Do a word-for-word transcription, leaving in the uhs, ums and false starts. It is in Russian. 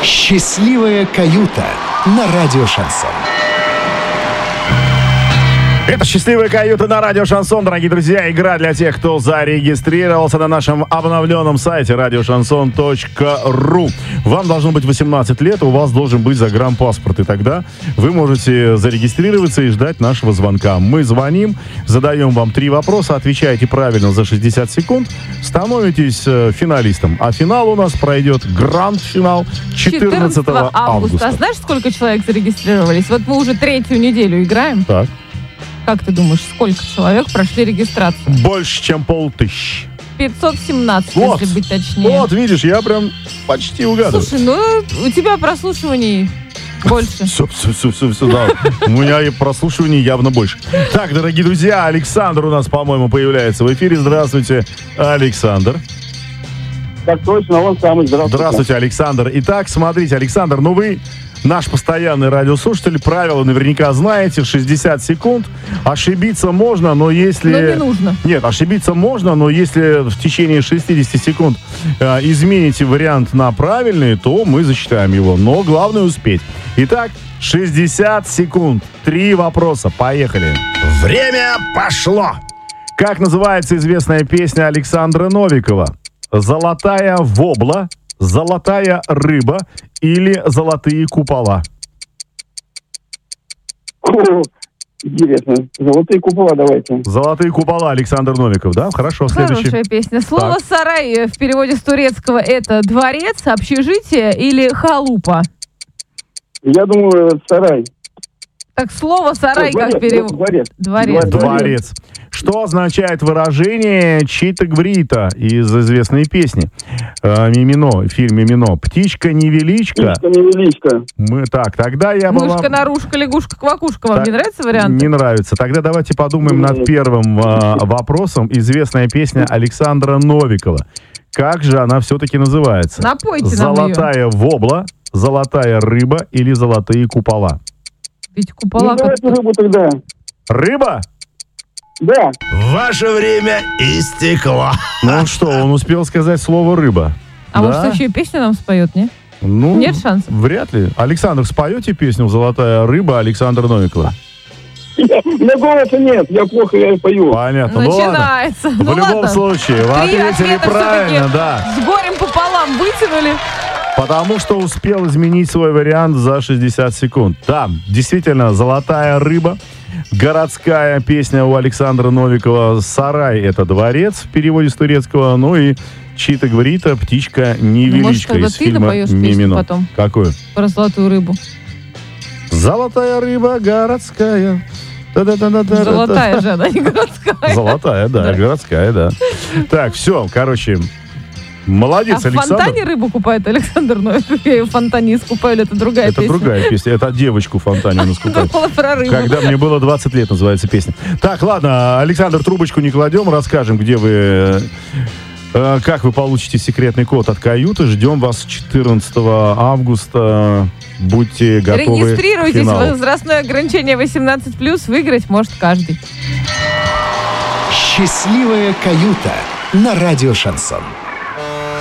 Счастливая каюта на радио Шансон. Это «Счастливая каюта» на радио Шансон, дорогие друзья. Игра для тех, кто зарегистрировался на нашем обновленном сайте радио шансон точка ру. Вам должно быть восемнадцать лет, у вас должен быть загранпаспорт. И тогда вы можете зарегистрироваться и ждать нашего звонка. Мы звоним, задаем вам три вопроса, отвечаете правильно за шестьдесят секунд, становитесь финалистом. А финал у нас пройдет, гранд-финал, четырнадцатого августа. А знаешь, сколько человек зарегистрировались? Вот мы уже третью неделю играем. Так. Как ты думаешь, сколько человек прошли регистрацию? Больше, чем полтыщи. пятьсот семнадцать, Вот. если быть точнее. Вот, видишь, я прям почти угадываю. Слушай, ну у тебя прослушиваний больше. Все, все, все, все, все, да. У меня и прослушиваний явно больше. Так, дорогие друзья, Александр у нас, по-моему, появляется в эфире. Здравствуйте, Александр. Так точно, он самый. Здравствуйте. Здравствуйте, Александр. Итак, смотрите, Александр, ну вы наш постоянный радиослушатель, правила наверняка знаете, шестьдесят секунд. Ошибиться можно, но если... Но не нужно. Нет, ошибиться можно, но если в течение шестьдесят секунд э, измените вариант на правильный, то мы засчитаем его. Но главное успеть. Итак, шестьдесят секунд. Три вопроса. Поехали. Время пошло. Как называется известная песня Александра Новикова? «Золотая вобла», «Золотая рыба» или «Золотые купола»? О, интересно. Золотые купола давайте. «Золотые купола», Александр Новиков, да? Хорошо, следующий. Хорошая песня. Слово Так. «сарай» в переводе с турецкого это дворец, общежитие или халупа? Я думаю, сарай. Так слово «сарай» Ой, как дворец, перевод? дворец. Дворец. Дворец. Что означает выражение «чита гврита» из известной песни? Э, «Мимино», фильм «Мимино». «Птичка невеличка». Птичка невеличка. Мы, так, тогда я бы вам... Мышка, нарушка, лягушка, квакушка. Вам Так, не нравится вариант? Не нравится. Тогда давайте подумаем Нет. над первым э, вопросом. Известная песня Александра Новикова. Как же она все-таки называется? Напойте нам ее. «Золотая вобла», «Золотая рыба» или «Золотые купола»? Ведь купола Ну, давайте как-то... рыбу тогда. Рыба? Да. Ваше время истекло. Ну он что, он успел сказать слово «рыба». А Да? может, еще и песню нам споет, не? Ну, Нет шансов? вряд ли. Александр, споете песню «Золотая рыба» Александра Новикова? Я, у меня голоса нет, я плохо я пою. Понятно. Ну, ладно. Начинается. В Ну, любом ладно. случае, вы Три ответили ответа правильно, все-таки да. с горем пополам вытянули. Потому что успел изменить свой вариант за шестьдесят секунд. Да, действительно, «Золотая рыба». Городская песня у Александра Новикова. «Сарай» — это дворец в переводе с турецкого. Ну и «Чита гврита», «Птичка невеличка» Может, тогда из ты фильма напоешь песню «Мимино». потом? Какую? Про золотую рыбу. «Золотая рыба городская». Та-да-да-да-да-да. Золотая же она, не городская. Золотая, да, Да. городская, да. Так, все, короче, молодец, А в Александр. фонтане рыбу купает Александр Новиков? Я ее в фонтане искупаю, или это другая Это песня? другая песня, это девочку в фонтане он искупает. Думала про рыбу. Когда мне было двадцать лет, называется песня. Так, ладно, Александр, трубочку не кладем, расскажем, где вы, э, как вы получите секретный код от каюты. Ждем вас четырнадцатого августа. Будьте готовы к Регистрируйтесь, финалу. возрастное ограничение восемнадцать плюс, выиграть может каждый. Счастливая каюта на радио Шансон.